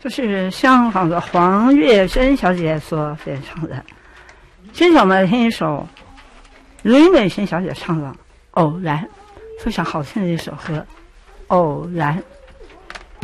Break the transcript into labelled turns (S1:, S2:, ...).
S1: 这是香港的黄月珍小姐所演唱的。接着我们来听一首吕美琴小姐唱的《偶然》，非常好听的一首歌《偶然》。